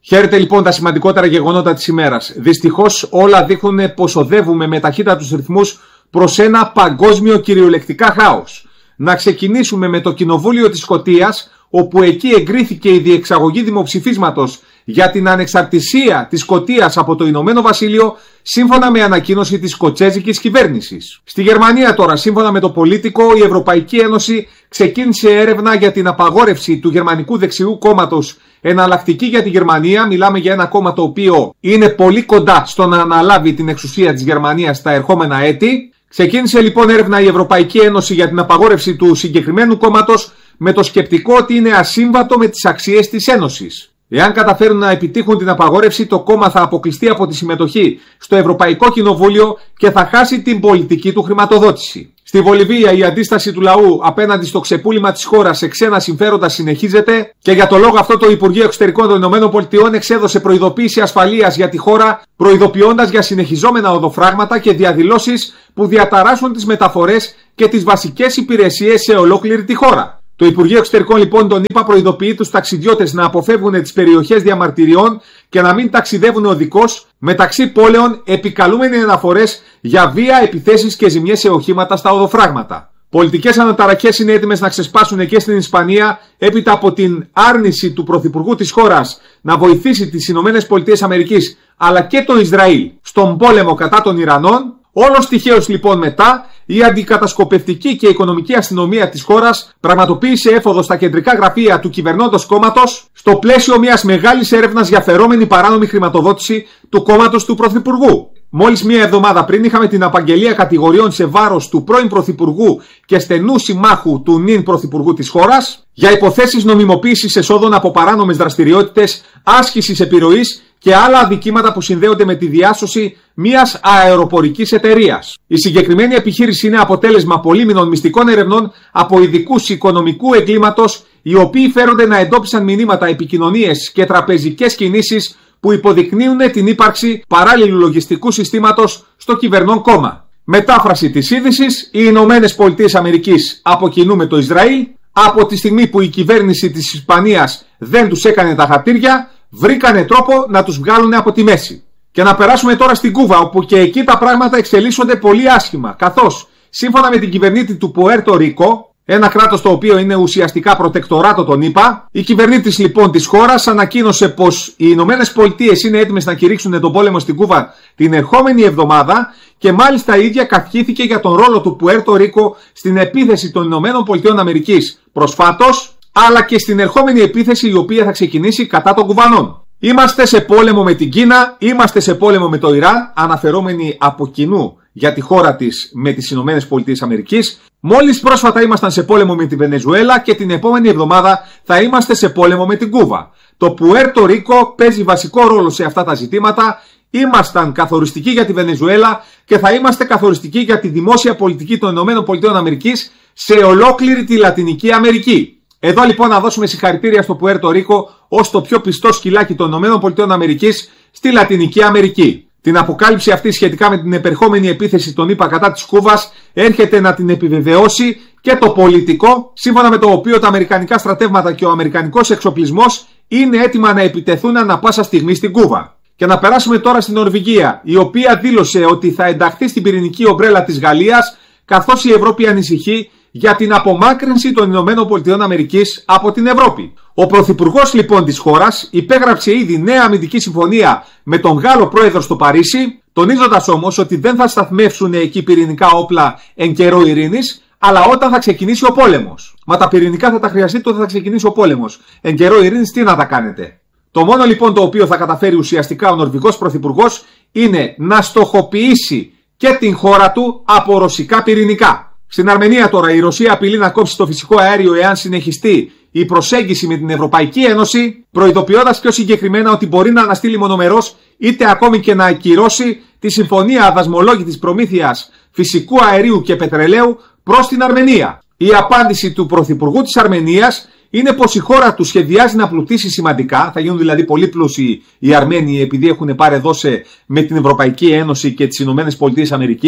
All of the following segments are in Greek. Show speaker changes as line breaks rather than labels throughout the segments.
Χαίρετε λοιπόν τα σημαντικότερα γεγονότα της ημέρας. Δυστυχώς όλα δείχνουν πως οδεύουμε με ταχύτατους ρυθμούς προς ένα παγκόσμιο κυριολεκτικά χάος. Να ξεκινήσουμε με το Κοινοβούλιο της Σκωτίας, όπου εκεί εγκρίθηκε η διεξαγωγή δημοψηφίσματος για την ανεξαρτησία της Σκωτίας από το Ηνωμένο Βασίλειο, σύμφωνα με ανακοίνωση της σκοτσέζικης κυβέρνησης. Στη Γερμανία τώρα, σύμφωνα με το Πολίτικο, η Ευρωπαϊκή Ένωση ξεκίνησε έρευνα για την απαγόρευση του Γερμανικού Δεξιού Κόμματος Εναλλακτική για τη Γερμανία. Μιλάμε για ένα κόμμα το οποίο είναι πολύ κοντά στο να αναλάβει την εξουσία της Γερμανίας τα ερχόμενα έτη. Ξεκίνησε λοιπόν έρευνα η Ευρωπαϊκή Ένωση για την απαγόρευση του συγκεκριμένου κόμματος με το σκεπτικό ότι είναι ασύμβατο με τις αξίες της Ένωσης. Εάν καταφέρουν να επιτύχουν την απαγόρευση, το κόμμα θα αποκλειστεί από τη συμμετοχή στο Ευρωπαϊκό Κοινοβούλιο και θα χάσει την πολιτική του χρηματοδότηση. Στη Βολιβία η αντίσταση του λαού απέναντι στο ξεπούλημα της χώρας σε ξένα συμφέροντα συνεχίζεται και για το λόγο αυτό το Υπουργείο Εξωτερικών των ΗΠΑ εξέδωσε προειδοποίηση ασφαλείας για τη χώρα, προειδοποιώντας για συνεχιζόμενα οδοφράγματα και διαδηλώσεις που διαταράσσουν τις μεταφορές και τις βασικές υπηρεσίες σε ολόκληρη τη χώρα. Το Υπουργείο Εξωτερικών λοιπόν των ΗΠΑ προειδοποιεί τους ταξιδιώτες να αποφεύγουν τις περιοχές διαμαρτυριών και να μην ταξιδεύουν οδικώς μεταξύ πόλεων, επικαλούμενοι αναφορές για βία, επιθέσεις και ζημιές σε οχήματα στα οδοφράγματα. Πολιτικές αναταραχές είναι έτοιμες να ξεσπάσουν και στην Ισπανία έπειτα από την άρνηση του Πρωθυπουργού της χώρας να βοηθήσει τις ΗΠΑ αλλά και το Ισραήλ στον πόλεμο κατά των Ιρανών. Όλος τυχαίως λοιπόν μετά, η αντικατασκοπευτική και οικονομική αστυνομία της χώρας πραγματοποίησε έφοδο στα κεντρικά γραφεία του κυβερνώντος κόμματος στο πλαίσιο μιας μεγάλης έρευνας για φερόμενη παράνομη χρηματοδότηση του κόμματος του Πρωθυπουργού. Μόλις μία εβδομάδα πριν είχαμε την απαγγελία κατηγοριών σε βάρος του πρώην Πρωθυπουργού και στενού συμμάχου του νυν Πρωθυπουργού της χώρας για υποθέσεις νομιμοποίησης εσόδων από παράνομες δραστηριότητες, άσκησης επιρροής και άλλα αδικήματα που συνδέονται με τη διάσωση μιας αεροπορικής εταιρείας. Η συγκεκριμένη επιχείρηση είναι αποτέλεσμα πολύμηνων μυστικών ερευνών από ειδικούς οικονομικού εγκλήματος, οι οποίοι φέρονται να εντόπισαν μηνύματα, επικοινωνίες και τραπεζικές κινήσεις που υποδεικνύουν την ύπαρξη παράλληλου λογιστικού συστήματος στο κυβερνών κόμμα. Μετάφραση της είδησης: οι Ηνωμένες Πολιτείες Αμερικής από κοινού με το Ισραήλ, από τη στιγμή που η κυβέρνηση της Ισπανίας δεν τους έκανε τα χατήρια, βρήκανε τρόπο να τους βγάλουν από τη μέση. Και να περάσουμε τώρα στην Κούβα, όπου και εκεί τα πράγματα εξελίσσονται πολύ άσχημα, καθώς σύμφωνα με την κυβερνήτη του Πουέρτο Ρίκο, ένα κράτος το οποίο είναι ουσιαστικά προτεκτοράτο των ΗΠΑ, η κυβερνήτης λοιπόν της χώρας ανακοίνωσε πως οι Ηνωμένες Πολιτείες είναι έτοιμες να κηρύξουν τον πόλεμο στην Κούβα την ερχόμενη εβδομάδα και μάλιστα η ίδια καυχήθηκε για τον ρόλο του Πουέρτο Ρίκο στην επίθεση των Ηνωμένων Πολιτειών Αμερικής προσφάτως, αλλά και στην ερχόμενη επίθεση η οποία θα ξεκινήσει κατά των Κουβανών. Είμαστε σε πόλεμο με την Κίνα, είμαστε σε πόλεμο με το Ιράν, αναφερόμενοι από κοινού για τη χώρα της με τις Ηνωμένες Πολιτείες Αμερικής. Μόλις πρόσφατα ήμασταν σε πόλεμο με τη Βενεζουέλα και την επόμενη εβδομάδα θα είμαστε σε πόλεμο με την Κούβα. Το Πουέρτο Ρίκο παίζει βασικό ρόλο σε αυτά τα ζητήματα. Ήμασταν καθοριστικοί για τη Βενεζουέλα και θα είμαστε καθοριστικοί για τη δημόσια πολιτική των ΗΠΑ σε ολόκληρη τη Λατινική Αμερική. Εδώ λοιπόν να δώσουμε συγχαρητήρια στο Πουέρτο Ρίκο ως το πιο πιστό σκυλάκι των ΗΠΑ στη Λατινική Αμερική. Την αποκάλυψη αυτή σχετικά με την επερχόμενη επίθεση των ΗΠΑ κατά της Κούβας έρχεται να την επιβεβαιώσει και το Πολίτικο, σύμφωνα με το οποίο τα αμερικανικά στρατεύματα και ο αμερικανικός εξοπλισμός είναι έτοιμα να επιτεθούν ανα πάσα στιγμή στην Κούβα. Και να περάσουμε τώρα στην Νορβηγία, η οποία δήλωσε ότι θα ενταχθεί στην πυρηνική ομπρέλα της Γαλλίας, καθώς η Ευρώπη ανησυχεί για την απομάκρυνση των ΗΠΑ από την Ευρώπη. Ο Πρωθυπουργός λοιπόν της χώρας υπέγραψε ήδη νέα αμυντική συμφωνία με τον Γάλλο πρόεδρο στο Παρίσι, τονίζοντας όμως ότι δεν θα σταθμεύσουν εκεί πυρηνικά όπλα εν καιρό ειρήνης, αλλά όταν θα ξεκινήσει ο πόλεμος. Μα τα πυρηνικά θα τα χρειαστείτε όταν θα ξεκινήσει ο πόλεμος. Εν καιρό ειρήνης τι να τα κάνετε. Το μόνο λοιπόν το οποίο θα καταφέρει ουσιαστικά ο Νορβηγός Πρωθυπουργός είναι να στοχοποιήσει και την χώρα του από ρωσικά πυρηνικά. Στην Αρμενία τώρα η Ρωσία απειλεί να κόψει το φυσικό αέριο εάν συνεχιστεί η προσέγγιση με την Ευρωπαϊκή Ένωση, προειδοποιώντας πιο συγκεκριμένα ότι μπορεί να αναστείλει μονομερός είτε ακόμη και να ακυρώσει τη συμφωνία αδασμολόγητης προμήθειας φυσικού αερίου και πετρελαίου προς την Αρμενία. Η απάντηση του Πρωθυπουργού της Αρμενίας είναι πως η χώρα του σχεδιάζει να πλουτίσει σημαντικά, θα γίνουν δηλαδή πολύ πλούσιοι οι Αρμένοι επειδή έχουν πάρει δόση με την Ευρωπαϊκή Ένωση και τις Ηνωμένες Πολιτείες Αμερικής.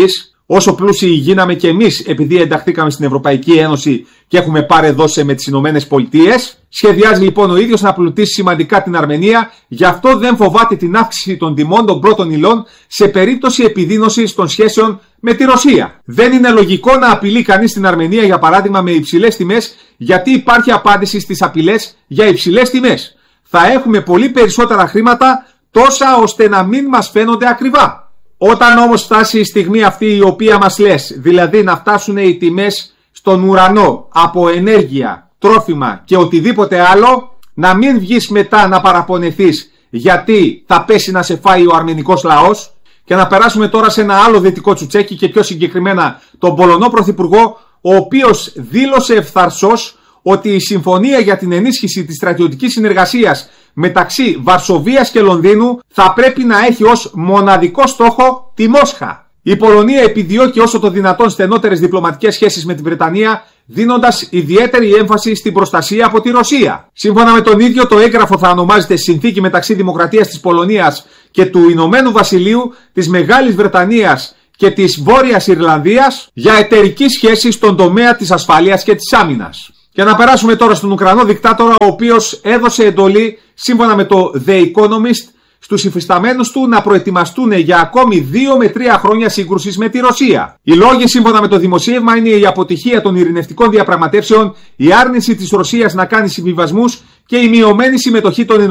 Όσο πλούσιοι γίναμε κι εμείς επειδή ενταχθήκαμε στην Ευρωπαϊκή Ένωση και έχουμε παρεδώσει με τις Ηνωμένες Πολιτείες, σχεδιάζει λοιπόν ο ίδιος να πλουτίσει σημαντικά την Αρμενία, γι' αυτό δεν φοβάται την αύξηση των τιμών των πρώτων υλών σε περίπτωση επιδείνωσης των σχέσεων με τη Ρωσία. Δεν είναι λογικό να απειλεί κανείς την Αρμενία, για παράδειγμα, με υψηλές τιμές, γιατί υπάρχει απάντηση στις απειλές για υψηλές τιμές. Θα έχουμε πολύ περισσότερα χρήματα, τόσα ώστε να μην μας φαίνονται ακριβά. Όταν όμως φτάσει η στιγμή αυτή η οποία μας λες, δηλαδή να φτάσουν οι τιμές στον ουρανό από ενέργεια, τρόφιμα και οτιδήποτε άλλο, να μην βγεις μετά να παραπονεθείς γιατί θα πέσει να σε φάει ο αρμενικός λαός. Και να περάσουμε τώρα σε ένα άλλο δυτικό τσουτσέκι και πιο συγκεκριμένα τον Πολωνό Πρωθυπουργό, ο οποίος δήλωσε ευθαρσώς ότι η συμφωνία για την ενίσχυση της στρατιωτικής συνεργασίας μεταξύ Βαρσοβίας και Λονδίνου θα πρέπει να έχει ως μοναδικό στόχο τη Μόσχα. Η Πολωνία επιδιώκει όσο το δυνατόν στενότερες διπλωματικές σχέσεις με τη Βρετανία, δίνοντας ιδιαίτερη έμφαση στην προστασία από τη Ρωσία. Σύμφωνα με τον ίδιο, το έγγραφο θα ονομάζεται Συνθήκη μεταξύ Δημοκρατίας της Πολωνίας και του Ηνωμένου Βασιλείου, της Μεγάλης Βρετανίας και της Βόρειας Ιρλανδίας για εταιρική σχέση στον τομέα της ασφάλειας και της άμυνας. Και να περάσουμε τώρα στον Ουκρανό δικτάτορα, ο οποίος έδωσε εντολή, σύμφωνα με το The Economist, στους υφισταμένους του να προετοιμαστούν για ακόμη 2 με 3 χρόνια σύγκρουσης με τη Ρωσία. Οι λόγοι, σύμφωνα με το δημοσίευμα, είναι η αποτυχία των ειρηνευτικών διαπραγματεύσεων, η άρνηση της Ρωσίας να κάνει συμβιβασμούς και η μειωμένη συμμετοχή των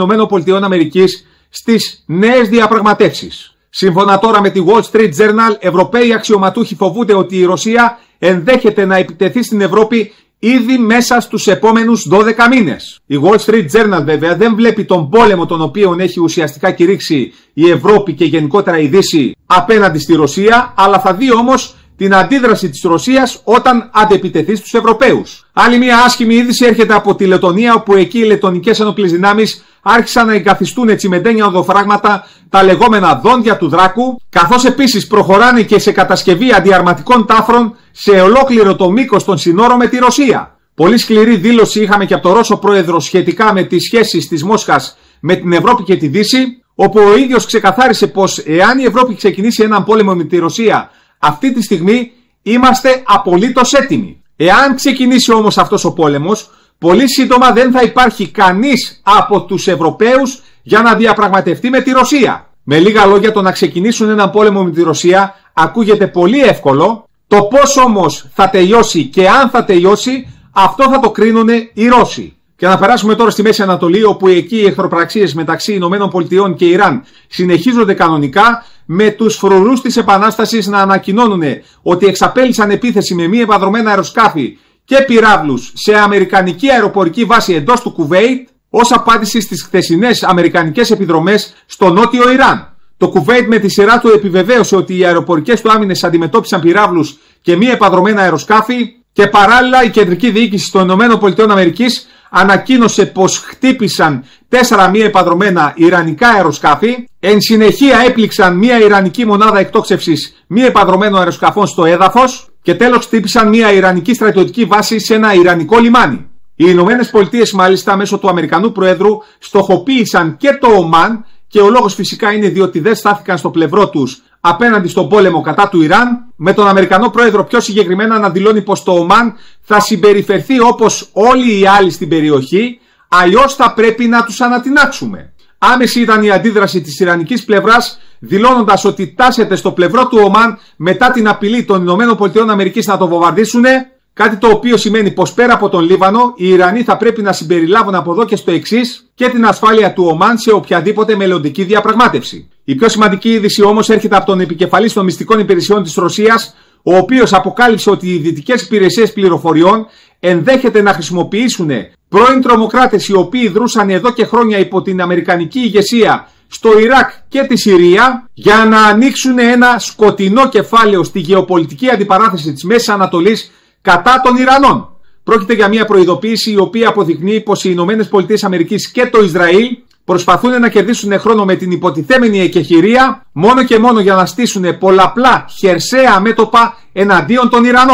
ΗΠΑ στις νέες διαπραγματεύσεις. Σύμφωνα τώρα με τη Wall Street Journal, Ευρωπαίοι αξιωματούχοι φοβούνται ότι η Ρωσία ενδέχεται να επιτεθεί στην Ευρώπη ήδη μέσα στους επόμενους 12 μήνες. Η Wall Street Journal βέβαια δεν βλέπει τον πόλεμο τον οποίο έχει ουσιαστικά κηρύξει η Ευρώπη και γενικότερα η Δύση απέναντι στη Ρωσία, αλλά θα δει όμως την αντίδραση της Ρωσίας όταν αντεπιτεθεί στους Ευρωπαίους. Άλλη μια άσχημη είδηση έρχεται από τη Λετωνία, όπου εκεί οι λετωνικές ενόπλες δυνάμεις άρχισαν να εγκαθιστούν έτσι με τένια οδοφράγματα τα λεγόμενα δόντια του Δράκου, καθώς επίσης προχωράνε και σε κατασκευή αντιαρματικών τάφρων σε ολόκληρο το μήκος των συνόρων με τη Ρωσία. Πολύ σκληρή δήλωση είχαμε και από τον Ρώσο πρόεδρο σχετικά με τις σχέσεις της Μόσχας με την Ευρώπη και τη Δύση, όπου ο ίδιος ξεκαθάρισε πως εάν η Ευρώπη ξεκινήσει έναν πόλεμο με τη Ρωσία, αυτή τη στιγμή είμαστε απολύτως έτοιμοι. Εάν ξεκινήσει όμως αυτός ο πόλεμος, πολύ σύντομα δεν θα υπάρχει κανείς από τους Ευρωπαίους για να διαπραγματευτεί με τη Ρωσία. Με λίγα λόγια, το να ξεκινήσουν έναν πόλεμο με τη Ρωσία ακούγεται πολύ εύκολο. Το πώς όμως θα τελειώσει και αν θα τελειώσει, αυτό θα το κρίνουν οι Ρώσοι. Και να περάσουμε τώρα στη Μέση Ανατολή, όπου εκεί οι εχθροπραξίες μεταξύ ΗΠΑ και Ιράν συνεχίζονται κανονικά, με τους φρουρούς της Επανάστασης να ανακοινώνουν ότι εξαπέλυσαν επίθεση με μη επανδρομένα αεροσκάφη και πυράβλους σε αμερικανική αεροπορική βάση εντός του Κουβέιτ, ως απάντηση στις χθεσινές αμερικανικές επιδρομές στο νότιο Ιράν. Το Κουβέιτ με τη σειρά του επιβεβαίωσε ότι οι αεροπορικές του άμυνες αντιμετώπισαν πυράβλους και μη επανδρομένα αεροσκάφη, και παράλληλα η κεντρική διοίκηση των ΗΠΑ ανακοίνωσε πως χτύπησαν 4 μη επανδρομένα ιρανικά αεροσκάφη. Εν συνεχεία έπληξαν μια ιρανική μονάδα εκτόξευσης μη επανδρομένων αεροσκαφών στο έδαφος και τέλος χτύπησαν μια ιρανική στρατιωτική βάση σε ένα ιρανικό λιμάνι. Οι Ηνωμένες Πολιτείες μάλιστα μέσω του Αμερικανού Προέδρου στοχοποίησαν και το Ομάν, και ο λόγος φυσικά είναι διότι δεν στάθηκαν στο πλευρό τους απέναντι στον πόλεμο κατά του Ιράν, με τον Αμερικανό Πρόεδρο πιο συγκεκριμένα να δηλώνει πως το Ομάν θα συμπεριφερθεί όπως όλοι οι άλλοι στην περιοχή, αλλιώς θα πρέπει να τους ανατινάξουμε. Άμεση ήταν η αντίδραση της ιρανικής πλευράς, δηλώνοντας ότι τάσεται στο πλευρό του Ομάν μετά την απειλή των ΗΠΑ να το βομβαρδίσουν, κάτι το οποίο σημαίνει πως πέρα από τον Λίβανο, οι Ιρανοί θα πρέπει να συμπεριλάβουν από εδώ και στο εξής και την ασφάλεια του Ομάν σε οποιαδήποτε μελλοντική διαπραγμάτευση. Η πιο σημαντική είδηση όμως έρχεται από τον επικεφαλής των μυστικών υπηρεσιών της Ρωσίας, ο οποίος αποκάλυψε ότι οι δυτικές υπηρεσίες πληροφοριών ενδέχεται να χρησιμοποιήσουν πρώην τρομοκράτες οι οποίοι δρούσαν εδώ και χρόνια υπό την αμερικανική ηγεσία στο Ιράκ και τη Συρία για να ανοίξουν ένα σκοτεινό κεφάλαιο στη γεωπολιτική αντιπαράθεση της Μέσης Ανατολής κατά των Ιρανών. Πρόκειται για μια προειδοποίηση η οποία αποδεικνύει πως οι ΗΠΑ και το Ισραήλ προσπαθούν να κερδίσουν χρόνο με την υποτιθέμενη εκεχηρία μόνο και μόνο για να στήσουν πολλαπλά χερσαία μέτωπα εναντίον των Ιρανών.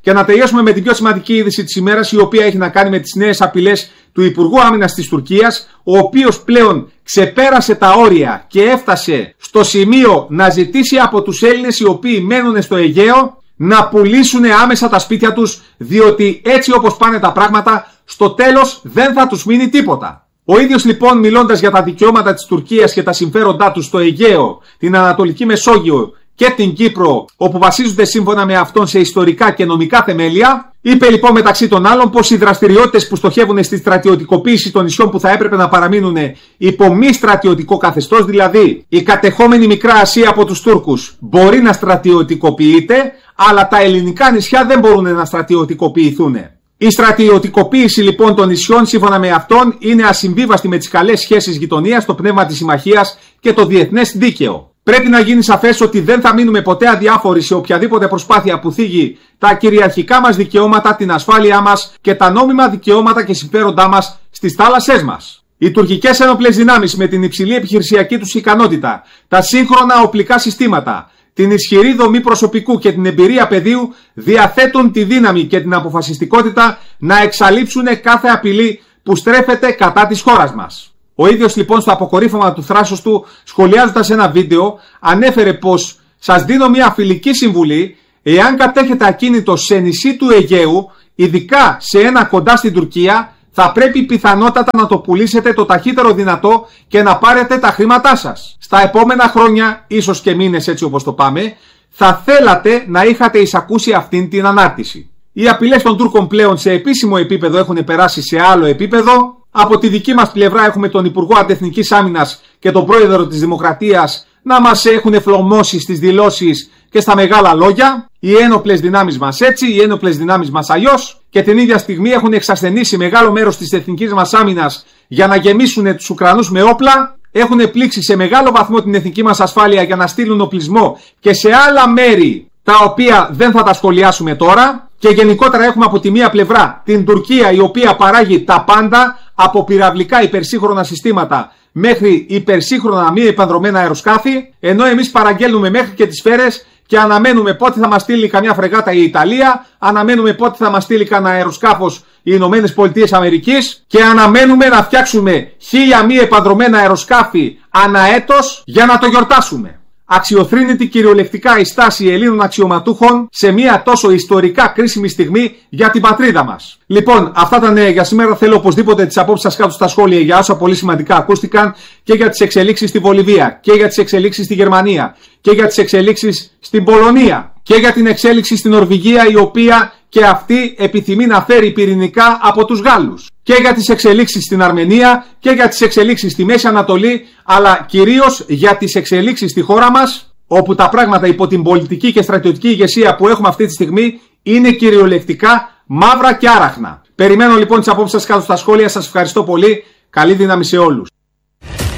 Και να τελειώσουμε με την πιο σημαντική είδηση της ημέρας, η οποία έχει να κάνει με τις νέες απειλές του Υπουργού Άμυνας της Τουρκίας, ο οποίος πλέον ξεπέρασε τα όρια και έφτασε στο σημείο να ζητήσει από τους Έλληνες οι οποίοι μένουν στο Αιγαίο να πουλήσουν άμεσα τα σπίτια τους, διότι έτσι όπως πάνε τα πράγματα, στο τέλος δεν θα τους μείνει τίποτα. Ο ίδιος λοιπόν, μιλώντας για τα δικαιώματα της Τουρκίας και τα συμφέροντά τους στο Αιγαίο, την Ανατολική Μεσόγειο και την Κύπρο, όπου βασίζονται σύμφωνα με αυτόν σε ιστορικά και νομικά θεμέλια, είπε λοιπόν μεταξύ των άλλων πως οι δραστηριότητες που στοχεύουν στη στρατιωτικοποίηση των νησιών που θα έπρεπε να παραμείνουν υπό μη στρατιωτικό καθεστώς, δηλαδή η κατεχόμενη Μικρά Ασία από τους Τούρκους, μπορεί να στρατιωτικοποιείται, αλλά τα ελληνικά νησιά δεν μπορούν να στρατιωτικοποιηθούν. Η στρατιωτικοποίηση λοιπόν των νησιών, σύμφωνα με αυτόν, είναι ασυμβίβαστη με τις καλές σχέσεις γειτονίας, το πνεύμα της συμμαχίας και το διεθνές δίκαιο. Πρέπει να γίνει σαφές ότι δεν θα μείνουμε ποτέ αδιάφοροι σε οποιαδήποτε προσπάθεια που θίγει τα κυριαρχικά μας δικαιώματα, την ασφάλειά μας και τα νόμιμα δικαιώματα και συμφέροντά μας στις θάλασσές μας. Οι τουρκικές ένοπλες δυνάμεις, με την υψηλή επιχειρησιακή τους ικανότητα, τα σύγχρονα οπλικά συστήματα, την ισχυρή δομή προσωπικού και την εμπειρία πεδίου, διαθέτουν τη δύναμη και την αποφασιστικότητα να εξαλείψουν κάθε απειλή που στρέφεται κατά της χώρας μας. Ο ίδιος λοιπόν στο αποκορύφωμα του θράσος του, σχολιάζοντας ένα βίντεο, ανέφερε πως «Σας δίνω μια φιλική συμβουλή, εάν κατέχετε ακίνητο σε νησί του Αιγαίου, ειδικά σε ένα κοντά στην Τουρκία, θα πρέπει πιθανότατα να το πουλήσετε το ταχύτερο δυνατό και να πάρετε τα χρήματά σας. Στα επόμενα χρόνια, ίσως και μήνες έτσι όπως το πάμε, θα θέλατε να είχατε εισακούσει αυτήν την ανάρτηση». Οι απειλές των Τούρκων πλέον σε επίσημο επίπεδο έχουν περάσει σε άλλο επίπεδο. Από τη δική μας πλευρά έχουμε τον Υπουργό Αντεθνικής Άμυνας και τον Πρόεδρο της Δημοκρατίας να μας έχουν φλωμώσει στις δηλώσεις και στα μεγάλα λόγια. Οι ένοπλες δυνάμεις μας έτσι, οι ένοπλες δυνάμεις μας αλλιώς, και την ίδια στιγμή έχουν εξασθενήσει μεγάλο μέρος της εθνικής μας άμυνας για να γεμίσουν τους Ουκρανούς με όπλα. Έχουν πλήξει σε μεγάλο βαθμό την εθνική μας ασφάλεια για να στείλουν οπλισμό και σε άλλα μέρη, τα οποία δεν θα τα σχολιάσουμε τώρα. Και γενικότερα έχουμε από τη μία πλευρά την Τουρκία, η οποία παράγει τα πάντα, από πυραυλικά υπερσύγχρονα συστήματα μέχρι υπερσύγχρονα μη επανδρομένα αεροσκάφη, ενώ εμείς παραγγέλνουμε μέχρι και τις σφαίρες και αναμένουμε πότε θα μας στείλει καμιά φρεγάτα η Ιταλία, αναμένουμε πότε θα μας στείλει κανένα αεροσκάφος οι Ηνωμένες Πολιτείες Αμερικής και αναμένουμε να φτιάξουμε 1000 μη επανδρομένα αεροσκάφη ανά έτος για να το γιορτάσουμε. Αξιοθρύνητη κυριολεκτικά η στάση Ελλήνων αξιωματούχων σε μια τόσο ιστορικά κρίσιμη στιγμή για την πατρίδα μας. Λοιπόν, αυτά ήταν για σήμερα. Θέλω οπωσδήποτε τις απόψεις σας κάτω στα σχόλια για όσα πολύ σημαντικά ακούστηκαν και για τις εξελίξεις στη Βολιβία και για τις εξελίξεις στη Γερμανία και για τις εξελίξεις στην Πολωνία και για την εξέλιξη στην Νορβηγία, η οποία και αυτή επιθυμεί να φέρει πυρηνικά από τους Γάλλους, και για τις εξελίξεις στην Αρμενία και για τις εξελίξεις στη Μέση Ανατολή, αλλά κυρίως για τις εξελίξεις στη χώρα μας, όπου τα πράγματα υπό την πολιτική και στρατιωτική ηγεσία που έχουμε αυτή τη στιγμή είναι κυριολεκτικά μαύρα και άραχνα. Περιμένω λοιπόν τις απόψεις σας κάτω στα σχόλια. Σας ευχαριστώ πολύ. Καλή δύναμη σε όλους.